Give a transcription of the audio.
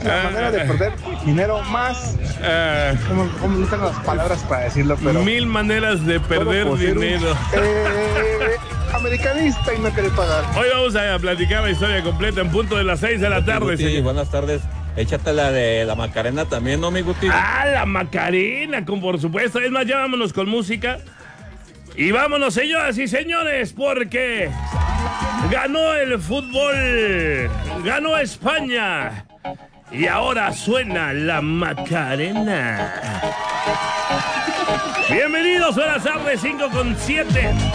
la manera de perder dinero más... como no tengo las palabras para decirlo, pero... 1000 maneras de perder dinero. Americanista y no querer pagar. Hoy vamos a platicar la historia completa en punto de las 6 de la tarde, Sí, buenas tardes. Échate la de la Macarena también, ¿no, mi Guti? Ah, la Macarena, por supuesto. Es más, ya vámonos con música. Y vámonos, señoras y señores, porque ganó el fútbol, ganó España. Y ahora suena la Macarena. Bienvenidos, buenas tardes, 5:07.